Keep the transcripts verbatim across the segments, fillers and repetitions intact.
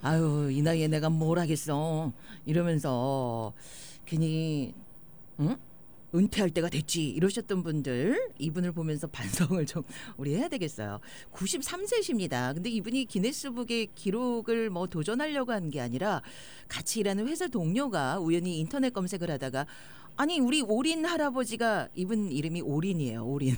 아유 이 나이에 내가 뭘 하겠어 이러면서 괜히 응? 은퇴할 때가 됐지 이러셨던 분들 이분을 보면서 반성을 좀 우리 해야 되겠어요. 구십삼 세십니다. 근데 이분이 기네스북의 기록을 뭐 도전하려고 한 게 아니라 같이 일하는 회사 동료가 우연히 인터넷 검색을 하다가 아니 우리 올인 할아버지가 이분 이름이 올인이에요. 올인.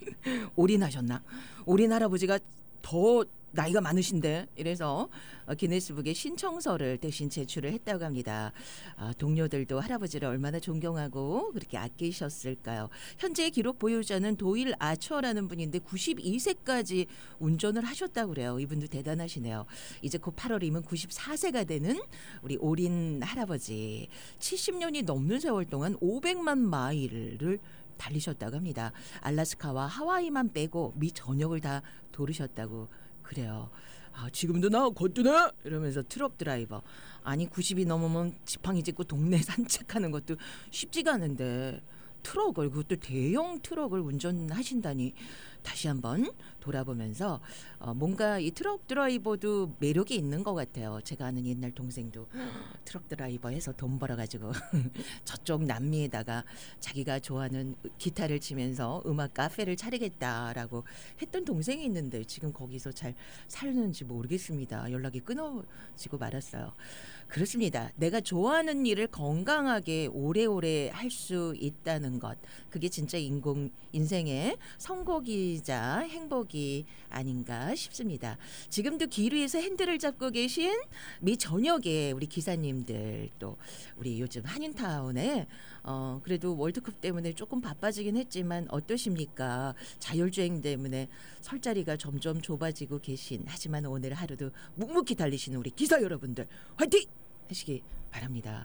올인하셨나? 올인 할아버지가 더 나이가 많으신데 이래서 기네스북에 신청서를 대신 제출을 했다고 합니다. 아, 동료들도 할아버지를 얼마나 존경하고 그렇게 아끼셨을까요? 현재 기록 보유자는 도일 아처라는 분인데 구십이 세까지 운전을 하셨다고 그래요. 이분도 대단하시네요. 이제 곧 팔월이면 구십사 세가 되는 우리 올인 할아버지. 칠십 년이 넘는 세월 동안 오백만 마일을 달리셨다고 합니다. 알래스카와 하와이만 빼고 미 전역을 다 도르셨다고 그래요. 아, 지금도 나 거뜬해 이러면서 트럭 드라이버. 아니 구십이 넘으면 지팡이 짚고 동네 산책하는 것도 쉽지가 않은데 트럭을 그것도 대형 트럭을 운전하신다니 다시 한번 돌아보면서 어, 뭔가 이 트럭 드라이버도 매력이 있는 것 같아요. 제가 아는 옛날 동생도 트럭 드라이버 해서 돈 벌어가지고 저쪽 남미에다가 자기가 좋아하는 기타를 치면서 음악 카페를 차리겠다라고 했던 동생이 있는데 지금 거기서 잘 사는지 모르겠습니다. 연락이 끊어지고 말았어요. 그렇습니다. 내가 좋아하는 일을 건강하게 오래오래 할 수 있다는 것 그게 진짜 인공 인생의 성공이자 행복이 아닌가 싶습니다. 지금도 길 위에서 핸들을 잡고 계신 미 전역의 우리 기사님들 또 우리 요즘 한인타운에 어 그래도 월드컵 때문에 조금 바빠지긴 했지만 어떠십니까? 자율주행 때문에 설 자리가 점점 좁아지고 계신 하지만 오늘 하루도 묵묵히 달리시는 우리 기사 여러분들 화이팅! 하시기 바랍니다.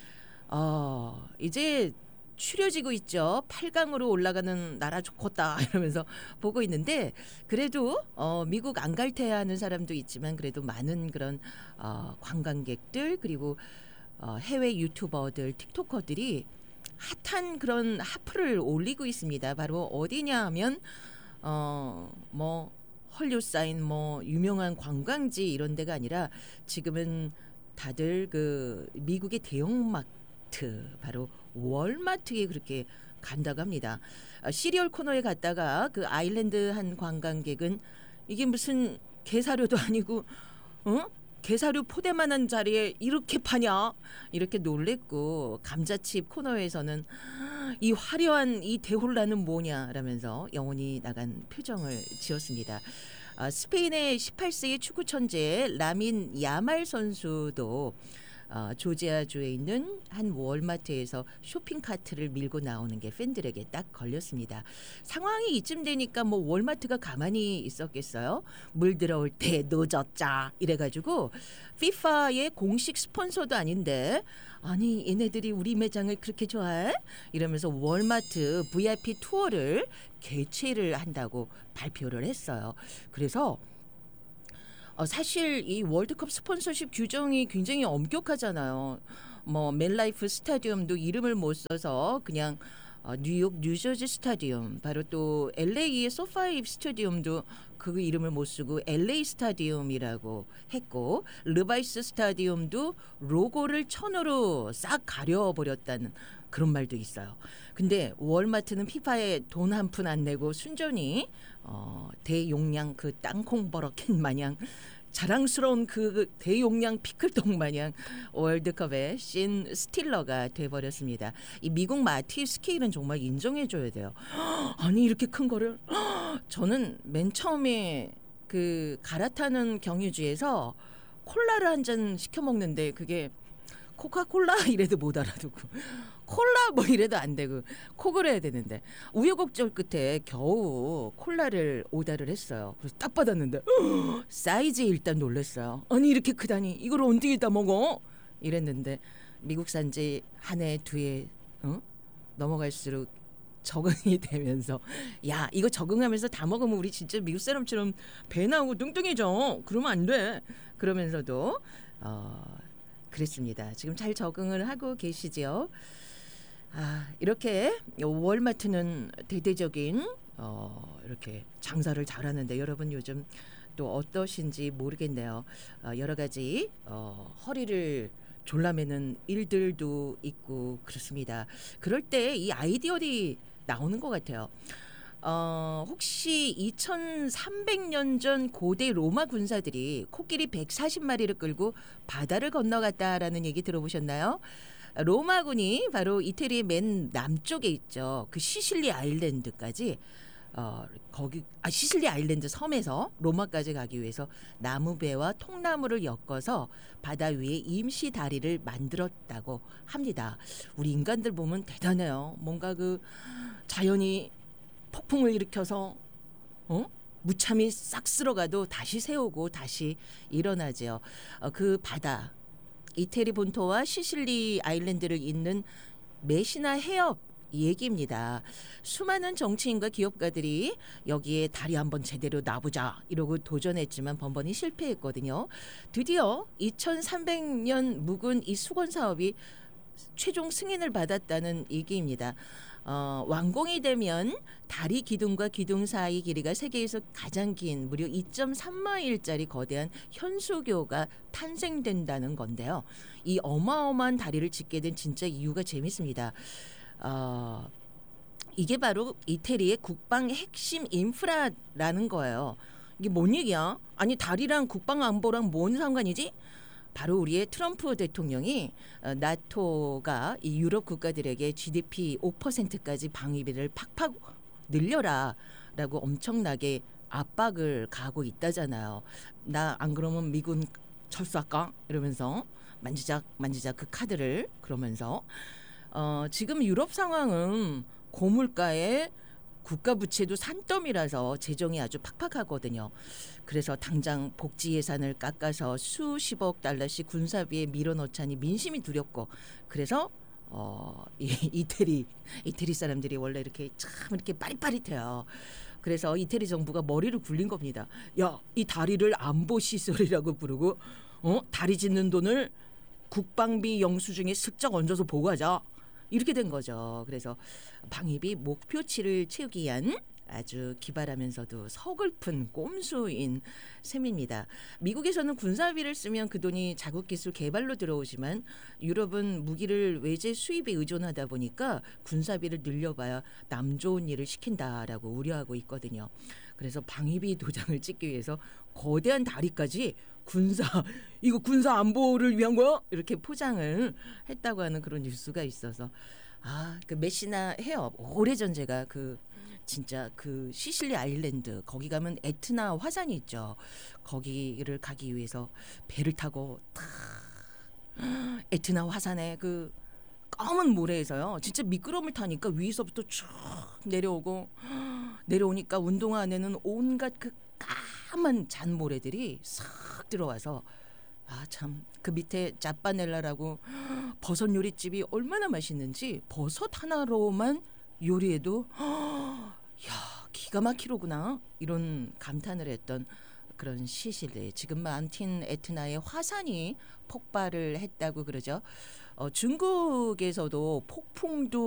어, 이제 추려지고 있죠. 팔 강으로 올라가는 나라 좋겠다 이러면서 보고 있는데 그래도 어, 미국 안 갈 테야 하는 사람도 있지만 그래도 많은 그런 어, 관광객들 그리고 어, 해외 유튜버들 틱토커들이 핫한 그런 하프를 올리고 있습니다. 바로 어디냐 하면 어, 뭐 헐리우드사인 뭐 유명한 관광지 이런 데가 아니라 지금은 다들 그 미국의 대형마트 바로 월마트에 그렇게 간다고 합니다. 시리얼 코너에 갔다가 그 아일랜드 한 관광객은 이게 무슨 게사료도 아니고 어? 게사료 포대만한 자리에 이렇게 파냐 이렇게 놀랬고 감자칩 코너에서는 이 화려한 이 대혼란은 뭐냐라면서 영혼이 나간 표정을 지었습니다. 아, 스페인의 십팔 세의 축구 천재 라민 야말 선수도 어, 조지아주에 있는 한 월마트에서 쇼핑카트를 밀고 나오는 게 팬들에게 딱 걸렸습니다. 상황이 이쯤 되니까 뭐 월마트가 가만히 있었겠어요? 물 들어올 때 늦었자 이래가지고 피파의 공식 스폰서도 아닌데 아니 얘네들이 우리 매장을 그렇게 좋아해? 이러면서 월마트 브이아이피 투어를 개최를 한다고 발표를 했어요. 그래서 어, 사실 이 월드컵 스폰서십 규정이 굉장히 엄격하잖아요. 뭐 멜라이프 스타디움도 이름을 못 써서 그냥 어, 뉴욕 뉴저지 스타디움 바로 또 엘에이의 소파이 스타디움도 그 이름을 못 쓰고 엘에이 스타디움이라고 했고 르바이스 스타디움도 로고를 천으로 싹 가려버렸다는 그런 말도 있어요. 근데 월마트는 피파에 돈 한 푼 안 내고 순전히 어, 대용량 그 땅콩 버럭캔 마냥 자랑스러운 그 대용량 피클떡 마냥 월드컵의 신 스틸러가 돼버렸습니다. 이 미국 마트의 스케일은 정말 인정해줘야 돼요. 아니 이렇게 큰 거를 저는 맨 처음에 그 갈아타는 경유지에서 콜라를 한 잔 시켜 먹는데 그게 코카콜라 이래도 못 알아두고 콜라 뭐 이래도 안 되고 콕을 해야 되는데 우여곡절 끝에 겨우 콜라를 오다를 했어요. 그래서 딱 받았는데 사이즈에 일단 놀랐어요. 아니 이렇게 크다니 이걸 어떻게 다 먹어? 이랬는데 미국산지 한 해 두 해 어? 넘어갈수록 적응이 되면서 야 이거 적응하면서 다 먹으면 우리 진짜 미국 사람처럼 배 나오고 뚱뚱해져. 그러면 안 돼. 그러면서도 어 그랬습니다. 지금 잘 적응을 하고 계시죠. 아, 이렇게 월마트는 대대적인 어, 이렇게 장사를 잘하는데 여러분 요즘 또 어떠신지 모르겠네요. 어, 여러 가지 어, 허리를 졸라매는 일들도 있고 그렇습니다. 그럴 때 이 아이디어들이 나오는 것 같아요. 어, 혹시 이천삼백 년 전 고대 로마 군사들이 코끼리 백사십 마리를 끌고 바다를 건너갔다라는 얘기 들어보셨나요? 로마군이 바로 이태리의 맨 남쪽에 있죠. 그 시실리 아일랜드까지 어, 거기 아 시실리 아일랜드 섬에서 로마까지 가기 위해서 나무배와 통나무를 엮어서 바다 위에 임시 다리를 만들었다고 합니다. 우리 인간들 보면 대단해요. 뭔가 그 자연이 폭풍을 일으켜서 어? 무참히 싹 쓸어가도 다시 세우고 다시 일어나죠. 어, 그 바다 이태리 본토와 시실리 아일랜드를 잇는 메시나 해협 얘기입니다. 수많은 정치인과 기업가들이 여기에 다리 한번 제대로 놔보자 이러고 도전했지만 번번이 실패했거든요. 드디어 이천삼백 년 묵은 이 수건 사업이 최종 승인을 받았다는 얘기입니다. 어, 완공이 되면 다리 기둥과 기둥 사이 길이가 세계에서 가장 긴 무려 이 점 삼 마일짜리 거대한 현수교가 탄생된다는 건데요. 이 어마어마한 다리를 짓게 된 진짜 이유가 재밌습니다. 어, 이게 바로 이태리의 국방 핵심 인프라라는 거예요. 이게 뭔 얘기야? 아니 다리랑 국방 안보랑 뭔 상관이지? 바로 우리의 트럼프 대통령이 어, 나토가 이 유럽 국가들에게 지디피 오 퍼센트까지 방위비를 팍팍 늘려라라고 엄청나게 압박을 가하고 있다잖아요. 나 안 그러면 미군 철수할까? 이러면서 만지작 만지작 그 카드를 그러면서 어, 지금 유럽 상황은 고물가에 국가 부채도 산더미라서 재정이 아주 팍팍하거든요. 그래서 당장 복지 예산을 깎아서 수십억 달러씩 군사비에 밀어넣자니 민심이 두렵고 그래서 어, 이, 이태리 이태리 사람들이 원래 이렇게 참 이렇게 빠릿빠릿해요. 그래서 이태리 정부가 머리를 굴린 겁니다. 야, 이 다리를 안보 시설이라고 부르고 어? 다리 짓는 돈을 국방비 영수증에 슬쩍 얹어서 보고하자. 이렇게 된 거죠. 그래서 방위비 목표치를 채우기 위한 아주 기발하면서도 서글픈 꼼수인 셈입니다. 미국에서는 군사비를 쓰면 그 돈이 자국기술 개발로 들어오지만 유럽은 무기를 외제 수입에 의존하다 보니까 군사비를 늘려봐야 남 좋은 일을 시킨다라고 우려하고 있거든요. 그래서 방위비 도장을 찍기 위해서 거대한 다리까지 군사 이거 군사 안보를 위한 거야? 이렇게 포장을 했다고 하는 그런 뉴스가 있어서 아, 그 메시나 해협 오래전 제가 그 진짜 그 시실리 아일랜드 거기 가면 에트나 화산이 있죠. 거기를 가기 위해서 배를 타고 탁 에트나 화산에 그 검은 모래에서요. 진짜 미끄럼을 타니까 위에서부터 쭉 내려오고 내려오니까 운동화 안에는 온갖 그 까만 잔모래들이 싹 들어와서 아 참 그 밑에 짜파넬라라고 버섯 요리집이 얼마나 맛있는지 버섯 하나로만 요리해도 야 기가 막히로구나 이런 감탄을 했던 그런 시실리 지금 많은 에트나의 화산이 폭발을 했다고 그러죠. 어, 중국에서도 폭풍도